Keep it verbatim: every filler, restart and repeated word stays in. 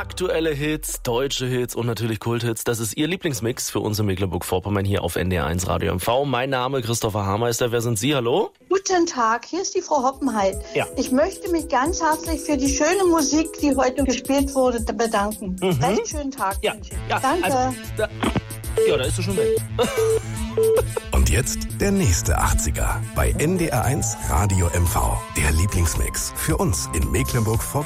Aktuelle Hits, deutsche Hits und natürlich Kulthits. Das ist Ihr Lieblingsmix für uns in Mecklenburg-Vorpommern hier auf N D R eins Radio M V. Mein Name Christopher Haarmeister. Wer sind Sie? Hallo? Guten Tag, hier ist die Frau Hoppenheit. Ja. Ich möchte mich ganz herzlich für die schöne Musik, die heute gespielt wurde, bedanken. Mhm. Recht schönen Tag. Ja, wünsche ich. ja, Danke. also, da, ja, da ist du schon weg. Und jetzt der nächste achtziger bei N D R eins Radio M V. Der Lieblingsmix für uns in Mecklenburg-Vorpommern.